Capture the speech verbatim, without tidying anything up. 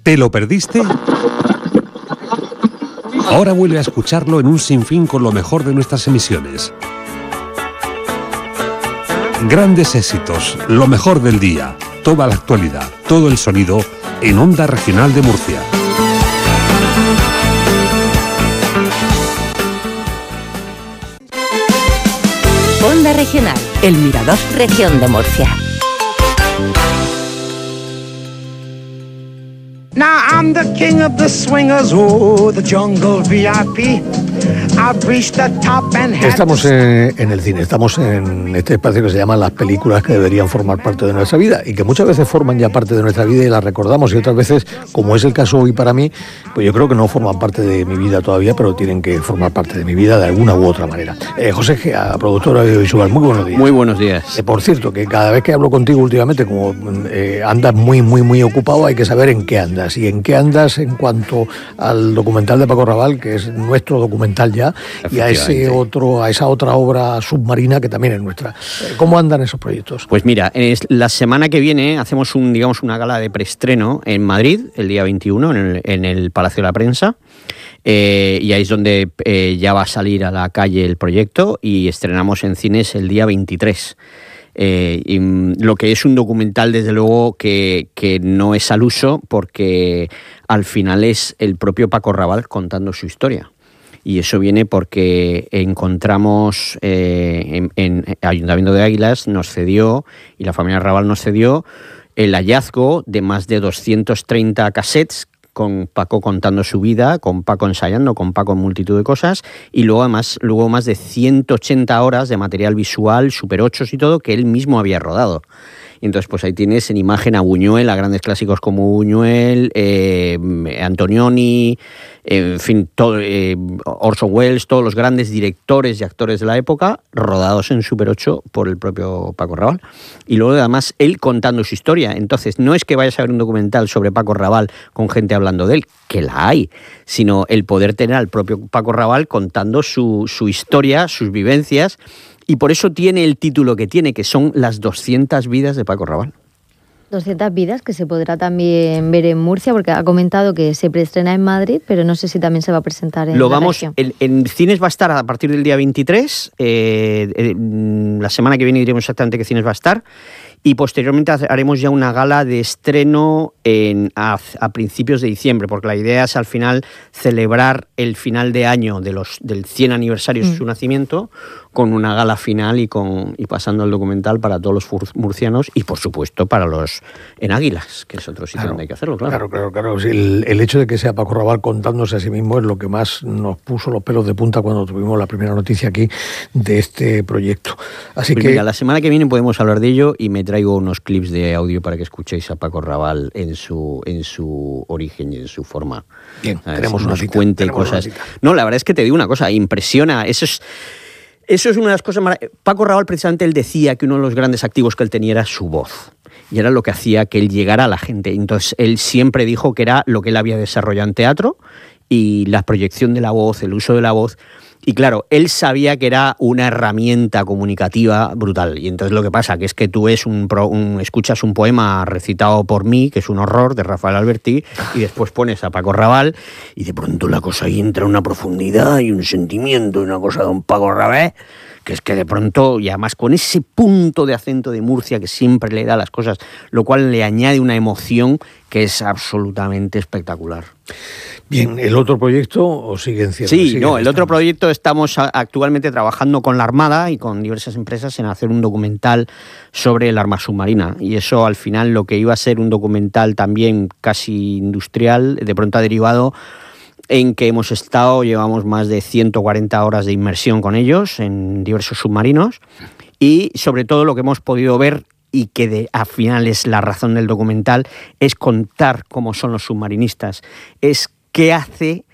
¿Te lo perdiste? Ahora vuelve a escucharlo en un sinfín con lo mejor de nuestras emisiones. Grandes éxitos, lo mejor del día, toda la actualidad, todo el sonido en Onda Regional de Murcia. Onda Regional, El Mirador, Región de Murcia. Now I'm the king of the swingers, oh, the jungle V I P. I've reached the top and had Estamos en, en el cine, estamos en este espacio que se llama las películas que deberían formar parte de nuestra vida y que muchas veces forman ya parte de nuestra vida y las recordamos, y otras veces, como es el caso hoy para mí, pues yo creo que no forman parte de mi vida todavía, pero tienen que formar parte de mi vida de alguna u otra manera. Eh, José Gea, productor audiovisual, muy buenos días. Muy buenos días. Eh, por cierto, que cada vez que hablo contigo últimamente, como eh, andas muy, muy, muy ocupado, hay que saber en qué andas. Y en qué andas en cuanto al documental de Paco Raval, que es nuestro documental ya, y a ese otro, a esa otra obra submarina que también es nuestra. ¿Cómo andan esos proyectos? Pues mira, es la semana que viene hacemos un, digamos, una gala de preestreno en Madrid, el día veintiuno, en el, en el Palacio de la Prensa. Eh, y ahí es donde eh, ya va a salir a la calle el proyecto, y estrenamos en cines el día veintitrés. Eh, y lo que es un documental, desde luego, que, que no es al uso, porque al final es el propio Paco Raval contando su historia. Y eso viene porque encontramos eh, en, en Ayuntamiento de Águilas, nos cedió, y la familia Raval nos cedió, el hallazgo de más de doscientos treinta cassettes con Paco contando su vida, con Paco ensayando, con Paco en multitud de cosas, y luego además luego más de ciento ochenta horas de material visual, Super ocho y todo, que él mismo había rodado. Y entonces pues ahí tienes en imagen a Buñuel, a grandes clásicos como Buñuel, eh, Antonioni, en fin, todo, eh, Orson Welles, todos los grandes directores y actores de la época, rodados en Super ocho por el propio Paco Raval. Y luego además él contando su historia. Entonces no es que vayas a ver un documental sobre Paco Raval con gente hablando de él, que la hay, sino el poder tener al propio Paco Raval contando su, su historia, sus vivencias. Y por eso tiene el título que tiene, que son las doscientas vidas de Paco Raval. doscientas vidas, que se podrá también ver en Murcia, porque ha comentado que se preestrena en Madrid, pero no sé si también se va a presentar en Lo la vamos, región. En, en cines va a estar a partir del día veintitrés, eh, eh, la semana que viene diremos exactamente qué cines va a estar, y posteriormente haremos ya una gala de estreno en, a, a principios de diciembre, porque la idea es al final celebrar el final de año de los, del cien aniversario de mm. su nacimiento, con una gala final y con y pasando el documental para todos los murcianos y, por supuesto, para los en Águilas, que es otro sitio claro, donde hay que hacerlo, claro. Claro, claro, claro. Sí, el, el hecho de que sea Paco Raval contándose a sí mismo es lo que más nos puso los pelos de punta cuando tuvimos la primera noticia aquí de este proyecto. Así pues que... Mira, la semana que viene podemos hablar de ello, y me traigo unos clips de audio para que escuchéis a Paco Raval en su en su origen y en su forma. Bien, tenemos una nos cita, cuente tenemos cosas. una cita. No, la verdad es que te digo una cosa, impresiona. Eso es... Eso es una de las cosas más... Paco Raval, precisamente, él decía que uno de los grandes activos que él tenía era su voz. Y era lo que hacía que él llegara a la gente. Entonces, él siempre dijo que era lo que él había desarrollado en teatro, y la proyección de la voz, el uso de la voz. Y claro, él sabía que era una herramienta comunicativa brutal. Y entonces lo que pasa que es que tú ves un, un, escuchas un poema recitado por mí, que es un horror, de Rafael Alberti, y después pones a Paco Raval, y de pronto la cosa ahí entra una profundidad y un sentimiento, y una cosa de un Paco Raval, que es que de pronto, y además con ese punto de acento de Murcia que siempre le da las cosas, lo cual le añade una emoción que es absolutamente espectacular. Bien, ¿el otro proyecto o sigue en cierre? Sí, sigue no, el estando? otro proyecto estamos actualmente trabajando con la Armada y con diversas empresas en hacer un documental sobre el arma submarina, y eso al final lo que iba a ser un documental también casi industrial, de pronto ha derivado en que hemos estado, llevamos más de ciento cuarenta horas de inmersión con ellos en diversos submarinos, y sobre todo lo que hemos podido ver, y que de, al final es la razón del documental, es contar cómo son los submarinistas, es qué hace